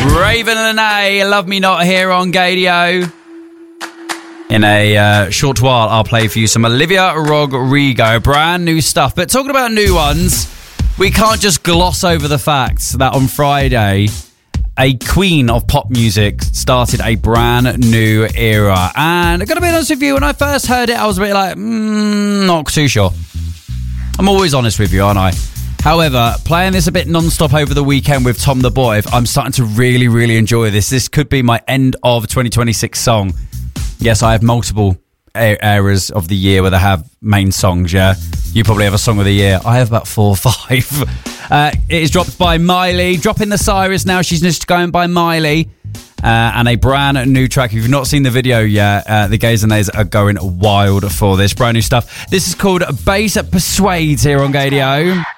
Raven Lene, Love Me Not, here on Gadio. In a short while, I'll play for you some Olivia Rodrigo, brand new stuff. But talking about new ones, we can't just gloss over the fact that on Friday, a queen of pop music started a brand new era. And I've got to be honest with you, when I first heard it, I was a bit like, not too sure. I'm always honest with you, aren't I? However, playing this a bit non-stop over the weekend with Tom the Boy, I'm starting to really, really enjoy this. This could be my end of 2026 song. Yes, I have multiple eras of the year where they have main songs, yeah? You probably have a song of the year. I have about 4 or 5. It is dropped by Miley. Dropping the Cyrus now. She's just going by Miley. And a brand new track. If you've not seen the video yet, the gays and nays are going wild for this. Brand new stuff. This is called Bass Persuades here on Gadio.